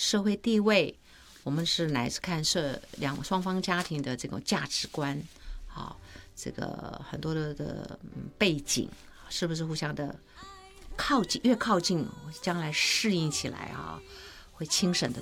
社会地位，我们乃是看双方家庭的这种价值观，好，这个很多的背景是不是互相的靠近，越靠近将来适应起来啊，会轻省得